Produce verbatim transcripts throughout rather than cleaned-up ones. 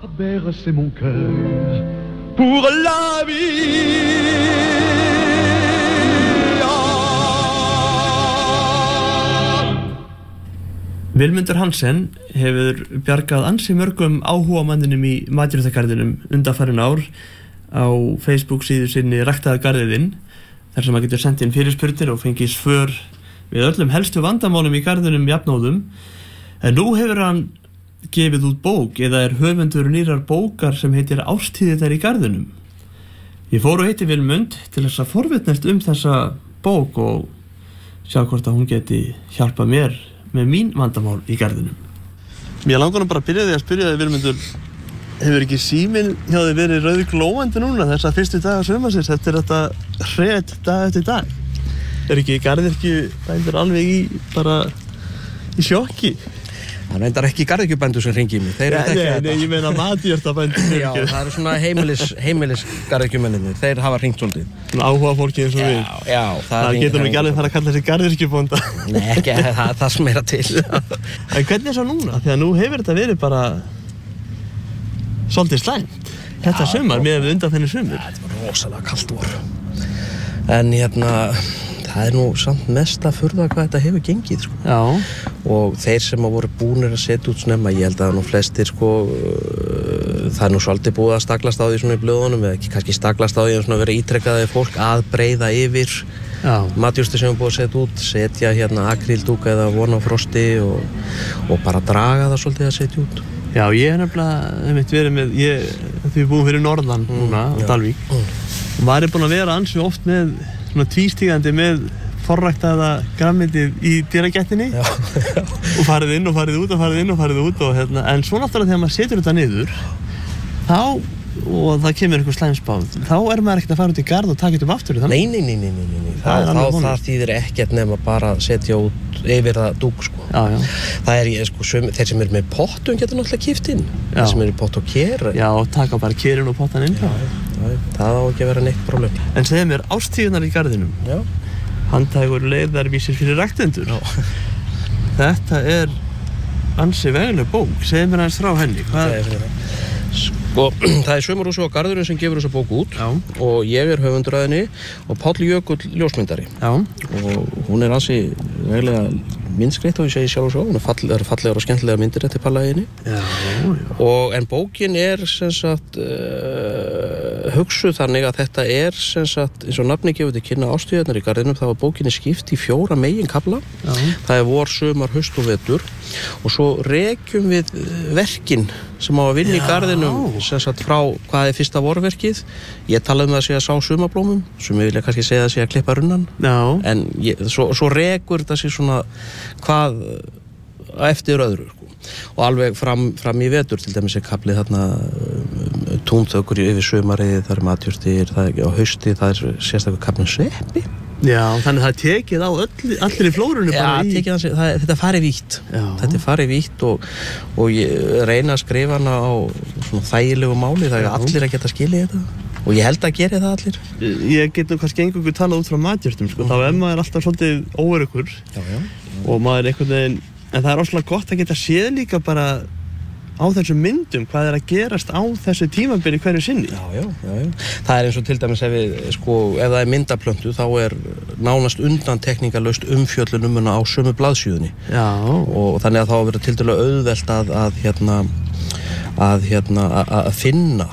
Bercer mon cœur pour la vie. Vilmundur Hansen hefur bjargað ansi mörgum áhugamanninum í matjurtagarðinum undanfarin ár á Facebook síðu sinni Ræktaðu garðinn, þar sem maður getur sent inn fyrirspurnir og fengið svör við öllum helstu vandamálum í garðinum jafnóðum. En nú hefur hann gefið út bók, eða er höfundur nýrar bókar sem heitir Árstíðirnar í garðinum. Ég fór og hitti Vilmund til þess að forvitnast um þessa bók og sjá hvort að hún geti hjálpað mér með mín vandamál í garðinum. Mér langar nú bara að byrja því að spyrja þig, Vilmundur, hefur ekki síminn hjá þig verið rauð glóandi núna þessa fyrstu daga sumarsins eftir þetta hret dag eftir dag? Er ekki garðyrkju bændur alveg í bara í sjokki? Það reyndar ekki garðyrkjubændur sem hringi í mig. Þeir Nei, nei, nei, ég meina matjurtabændur. Já, það eru svona heimilis, heimilis garðyrkjumennirnir. Þeir hafa hringt svolítið. Svona áhuga fólki eins og við. Já, já. Það, það getur nú ekki alveg fara að kalla þessi garðyrkjubónda. Nei, ekki, það er það sem er að til. En hvernig er það núna? Því að nú hefur þetta verið bara svolítið slæmt. Þetta sumar, með undan þenni sumur. Ja, þetta var rosalega kalt vor. En hérna, það er nú samt mest að furða hvað þetta hefur gengið, sko. Já. Og þeir sem að voru búnir að setja út snemma, ég held að nú flestir, sko, það er nú svolítið búið að staglast á því svona í blöðunum, eða ekki kannski staglast á því en svona vera ítrekkaði fólk að breiða yfir matjurtir sem er búið að setja út, setja hérna akríldúka eða von á frosti og, og bara draga það svolítið að setja út. Já, ég hef nefnilega, hef mitt verið með, ég, því við búum fyrir norðan núna, á Dalvík, mm. og maður er búin að vera ansi oft með svona tvístígandi með forræktaða grænmetið í dýragettinni og farið inn og farið út og farið inn og farið út og hérna, en svo náttúrulega þegar maður setur þetta niður þá, og það kemur einhver slæmsbáð, þá er maður ekkert að fara út í garð og taka þetta upp aftur þannig? Nei, nei, nei, nei, nei, nei. Það, það, það, það þýðir ekkert nema bara að setja út yfir það dúk, sko. Já, já. Það er, ég, sko, söm, þeir sem eru með pottum geta náttúrulega kippt inn, þeir sem eru pott og kér. Já, og taka bara kérin og pottan inn. Já, já, það á ekki að vera neitt problem. En segðu mér, árstíðirnar í garðinum. Já. Handhægur leiðarvísir fyrir ræktendur. Þetta er ansi veguleg bók. Segðu mér aðeins frá henni. Hvað? Sko, það er Sumarhúsið á Garðurinn sem gefur þessa bók út. Já. Og ég er höfundur að henni og Páll Jökull ljósmyndari. Já. Og hún er ansi vegulega myndskreitt og ég segi sjálf og svo. Hún er fall, fallegar og skemmtilega myndir eftir Palla í henni. Já, já. Og, en bókin er sem sagt uh, hugsuð þannig að þetta er sem sagt, eins og nafni gefur til kynna Árstíðirnar í garðinum, þá var bókinni skipt í fjóra meginkafla. Það er vor, sumar, haust og vetur og svo rekjum við verkin sem á að vinna í garðinum sem sagt frá hvað er fyrsta vorverkið. Ég talaði um það að sé að sá sumarblómum sem ég vilja kannski segja að sé að klippa runnan. Já. En ég, svo, svo rekur þetta sér svona hvað eftir öðru, sko. Og alveg fram, fram í vetur til dæmis er kaflið þarna um, túnþökur yfir sumarið, það er matjurtir, það er á hausti, það er sérstaklega kaflið sveppi. Já, þannig að það tekið á öll, allir í flórunni bara í... Já, tekið hans, það, þetta farið vítt. Já. Þetta er farið vítt og, og ég reyna að skrifa hana á svona þægilegu máli, það er allir að geta skilið þetta. Og ég held að gera það allir. Ég get nú kannski einhverjum talað út frá matjurtum, sko, mm. þá er maður alltaf svolítið óöruggur. Já, já, já. Og maður einhvern veginn, en það er óslega gott að geta séð líka bara á þessum myndum hvað er að gerast á þessu tímabili hverju sinni. Já, já, já, já. Það er eins og til dæmis ef við, sko, ef það er myndaplöntu þá er nánast undantekningarlaust umfjöllun um hana á sömu blaðsíðunni. Já. Og þannig að þá verður tiltölulega auðvelt að, að hérna, að hérna, að, að finna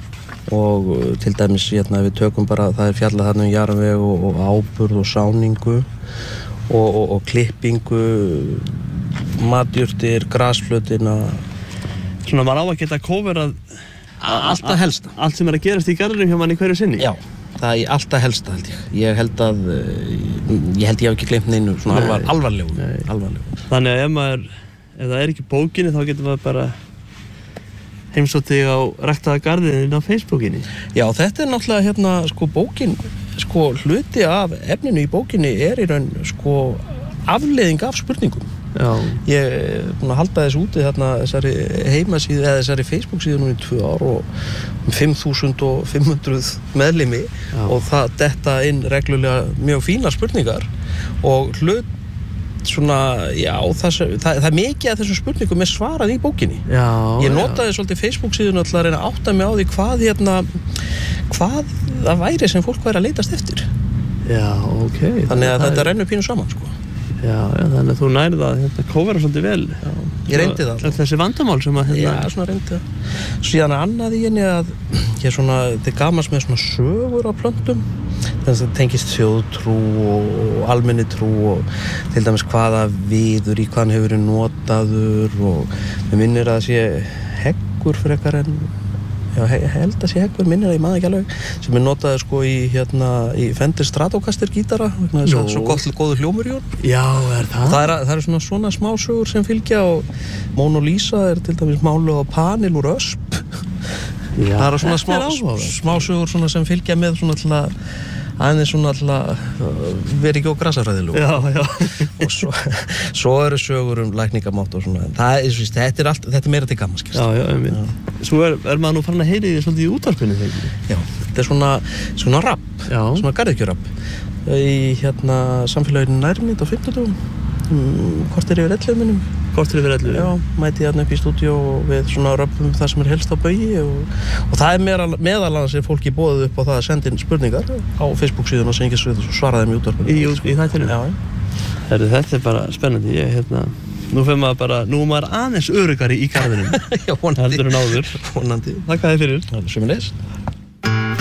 og til dæmis hérna við tökum bara, það er fjallað þarna um jarðveg og, og áburð og sáningu og, og, og klippingu, matjurtir, grasflötina. Svona maður á að geta kóverað alltaf helsta. Allt sem er að gerast í garðinum hjá manni hverju sinni? Já, það er alltaf helsta held ég. Ég held að, ég held ég hef ekki gleymt neinu svona alvar, alvarlegu. alvarlegu. Þannig að ef maður, ef það er ekki bókinni þá getur maður bara heimsótt þig á Ræktaða garðinn á Facebookinni. Já, þetta er náttúrulega hérna, sko, bókin, sko, hluti af efninu í bókinni er í raun, sko, afleiðing af spurningum. Já. Ég er búin að halda þessu úti þarna þessari heimasíðu eða þessari Facebook-síðu núna í tvö ár og um fimm þúsund fimm hundruð meðlimi. Já. Og það detta inn reglulega mjög fínar spurningar og hlut svona, já, það, það, það er mikið af þessum spurningum er svarað í bókinni. Já, ég notaði já. svolítið Facebook síðan alltaf að reyna að átta mig á því hvað hérna, hvað það væri sem fólk væri að leitast eftir. Já, ok. Þannig að þetta er... rennur pínu saman, sko. Já, já, þannig að þú nærið að hérna kóvera svolítið vel. Já, ég reyndi það. Þessi vandamál sem að hérna... Já, svona reyndi það. Síðan er annað í henni að ég er svona, þetta er gamans með svona sögur á plöntum. Þannig að það tengist þjóðtrú og almenni trú og til dæmis hvaða viður í hvað hann hefur verið notaður og mér minnir að það sé heggur frekar en já, held að sé heggur minnir að ég maður ekki alveg sem er notaður sko í hérna í Fender Stratocaster gítara vegna þess að svo gott góður hljómur í honum. Já, er það? Það er, það er svona svona smásögur sem fylgja og Mona Lisa er til dæmis máluð á panel úr ösp. Já, það er svona smá, smásögur svona sem fylgja með svona alltaf aðeins svona alltaf verið ekki á grasafræðilegu. Já, já. Og svo, svo eru sögur um lækningamátt og svona. Það er, þetta er allt, þetta er meira til gamans. Já, já, einmitt. Svo er, er maður nú farin að heyri því svolítið í útvarpinu þegar. Já, þetta er svona, svona rapp, já. Svona garðekjurapp. Í hérna samfélaginu nærmynd á fimmtudögum. Um, kortir yfir ellefu minnum. Kortir yfir ellefu? Já, mæti hérna upp í stúdíó og við svona röppum það sem er helst á baugi og, og það er meðal, meðal annars er fólki boðið upp á það að senda inn spurningar á Facebook síðuna sem ekki svaraði þeim í útvarpinu. Í, í þættinu? Já. Herri, þetta er bara spennandi. Ég, hérna, nú fyrir maður bara, nú er maður aðeins öruggari í garðinum. Já, vonandi. Heldur en áður. Vonandi. Þakka þér fyrir. Það er sömuleiðis.